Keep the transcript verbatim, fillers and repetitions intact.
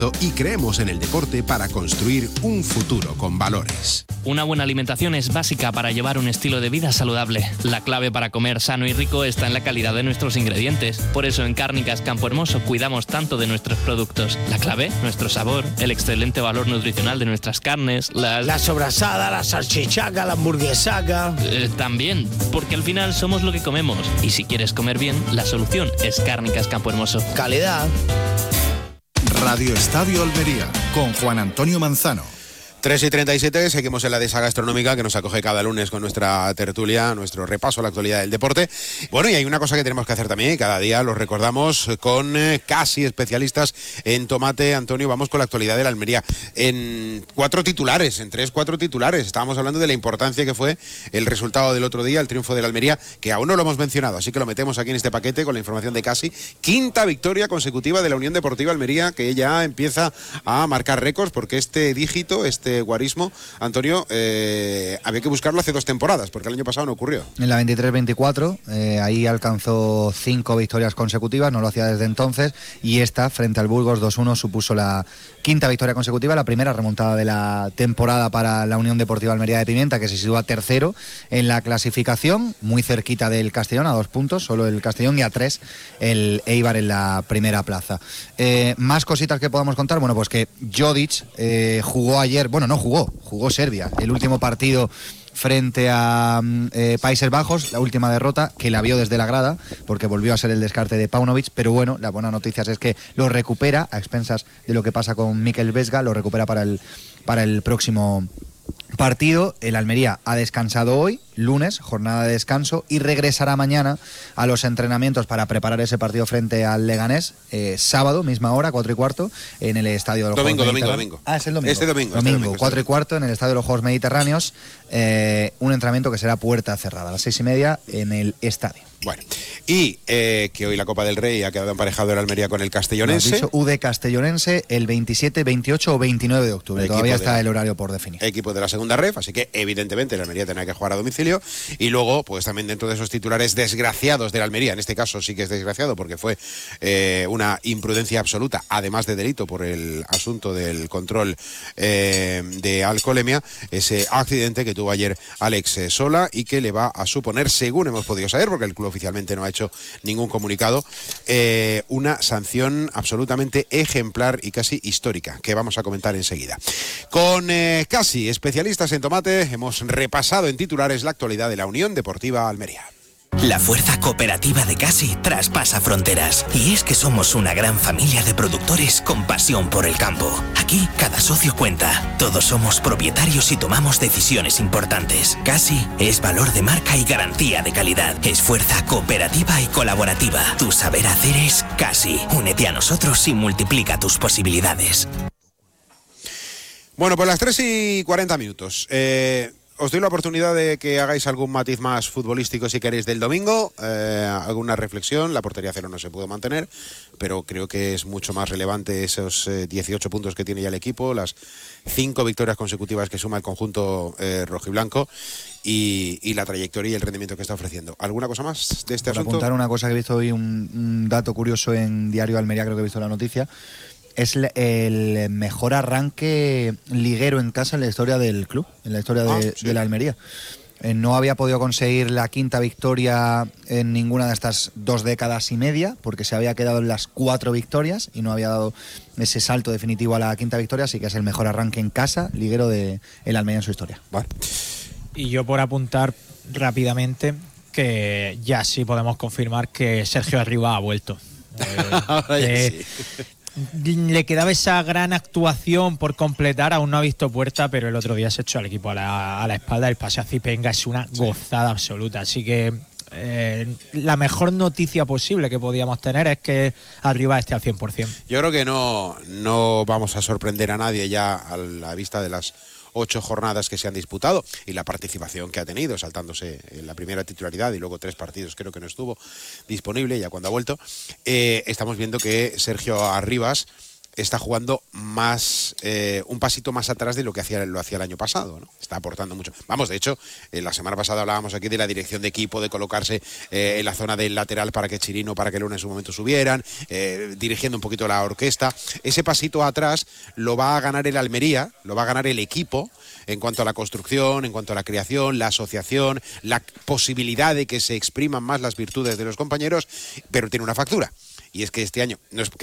Y creemos en el deporte para construir un futuro con valores. Una buena alimentación es básica para llevar un estilo de vida saludable. La clave para comer sano y rico está en la calidad de nuestros ingredientes. Por eso en Cárnicas Campo Hermoso cuidamos tanto de nuestros productos. La clave, nuestro sabor, el excelente valor nutricional de nuestras carnes, las... La sobrasada, la salchichaca, la hamburguesaca... Eh, también, porque al final somos lo que comemos. Y si quieres comer bien, la solución es Cárnicas Campo Hermoso. Calidad. Radio Estadio Almería, con Juan Antonio Manzano. tres y treinta y siete, seguimos en la dehesa gastronómica que nos acoge cada lunes con nuestra tertulia, nuestro repaso a la actualidad del deporte. Bueno, y hay una cosa que tenemos que hacer también, cada día lo recordamos con eh, casi especialistas en tomate. Antonio, vamos con la actualidad de la Almería. En cuatro titulares, en tres, cuatro titulares. Estábamos hablando de la importancia que fue el resultado del otro día, el triunfo de la Almería, que aún no lo hemos mencionado, así que lo metemos aquí en este paquete con la información de casi. Quinta victoria consecutiva de la Unión Deportiva Almería, que ya empieza a marcar récords, porque este dígito, este guarismo, Antonio, eh, había que buscarlo hace dos temporadas, porque el año pasado no ocurrió. En la veintitrés veinticuatro, eh, ahí alcanzó cinco victorias consecutivas, no lo hacía desde entonces, y esta, frente al Burgos dos uno, supuso la quinta victoria consecutiva, la primera remontada de la temporada para la Unión Deportiva Almería de Pimienta, que se sitúa tercero en la clasificación, muy cerquita del Castellón, a dos puntos, solo el Castellón, y a tres el Eibar en la primera plaza. Eh, más cositas que podamos contar, bueno, pues que Jodic eh, jugó ayer, bueno, no jugó, jugó Serbia, el último partido frente a eh, Países Bajos, la última derrota, que la vio desde la grada, porque volvió a ser el descarte de Paunovic, pero bueno, la buena noticia es que lo recupera, a expensas de lo que pasa con Mikel Vesga, lo recupera para el, para el próximo partido. El Almería ha descansado hoy, lunes, jornada de descanso, y regresará mañana a los entrenamientos para preparar ese partido frente al Leganés, eh, sábado, misma hora, cuatro y cuarto, en el Estadio de los domingo, Juegos domingo, Mediterráneos. domingo. Ah, es el domingo. Este domingo. Domingo, este domingo cuatro este y cuarto, en el Estadio de los Juegos Mediterráneos, eh, un entrenamiento que será puerta cerrada, a las seis y media en el estadio. Bueno, y eh, que hoy la Copa del Rey ha quedado emparejado el Almería con el Castellonense. Lo has dicho, U D Castellonense el veintisiete, veintiocho o veintinueve de octubre. Equipo Todavía de está la, el horario por definir. Equipo de la segunda ref, así que evidentemente el Almería tendrá que jugar a domicilio. Y luego, pues también dentro de esos titulares desgraciados del Almería, en este caso sí que es desgraciado porque fue eh, una imprudencia absoluta, además de delito por el asunto del control eh, de alcoholemia, ese accidente que tuvo ayer Alex eh, Sola y que le va a suponer, según hemos podido saber, porque el club oficialmente no ha hecho ningún comunicado, eh, una sanción absolutamente ejemplar y casi histórica, que vamos a comentar enseguida. Con eh, casi especialistas en tomate, hemos repasado en titulares la actualidad de la Unión Deportiva Almería. La fuerza cooperativa de Casi traspasa fronteras. Y es que somos una gran familia de productores con pasión por el campo. Aquí, cada socio cuenta. Todos somos propietarios y tomamos decisiones importantes. Casi es valor de marca y garantía de calidad. Es fuerza cooperativa y colaborativa. Tu saber hacer es Casi. Únete a nosotros y multiplica tus posibilidades. Bueno, pues las tres y cuarenta minutos. Eh... Os doy la oportunidad de que hagáis algún matiz más futbolístico si queréis del domingo, eh, alguna reflexión. La portería cero no se pudo mantener, pero creo que es mucho más relevante esos eh, dieciocho puntos que tiene ya el equipo, las cinco victorias consecutivas que suma el conjunto eh, rojiblanco y, y la trayectoria y el rendimiento que está ofreciendo. ¿Alguna cosa más de este Para asunto? apuntar una cosa que he visto hoy, un, un dato curioso en Diario Almería, creo que he visto la noticia. Es el mejor arranque liguero en casa en la historia del club, en la historia de, ah, sí. de la Almería. Eh, no había podido conseguir la quinta victoria en ninguna de estas dos décadas y media, porque se había quedado en las cuatro victorias y no había dado ese salto definitivo a la quinta victoria, así que es el mejor arranque en casa liguero de el Almería en su historia. Vale. Y yo por apuntar rápidamente que ya sí podemos confirmar que Sergio Arribas ha vuelto. Eh, eh, sí. Le quedaba esa gran actuación por completar, aún no ha visto puerta, pero el otro día se echó al equipo a la, a la espalda. El pase a Zipenga es una gozada absoluta, así que eh, la mejor noticia posible que podíamos tener es que Arribas esté al cien por ciento. Yo creo que no, no vamos a sorprender a nadie ya a la vista de las ocho jornadas que se han disputado y la participación que ha tenido, saltándose en la primera titularidad y luego tres partidos creo que no estuvo disponible ya cuando ha vuelto. Eh, estamos viendo que Sergio Arribas está jugando más eh, un pasito más atrás de lo que hacía lo hacía el año pasado, ¿no? Está aportando mucho. Vamos, de hecho, eh, la semana pasada hablábamos aquí de la dirección de equipo, de colocarse eh, en la zona del lateral para que Chirino, para que Luna en su momento subieran, eh, dirigiendo un poquito la orquesta. Ese pasito atrás lo va a ganar el Almería, lo va a ganar el equipo en cuanto a la construcción, en cuanto a la creación, la asociación, la posibilidad de que se expriman más las virtudes de los compañeros, pero tiene una factura. Y es que este año no es que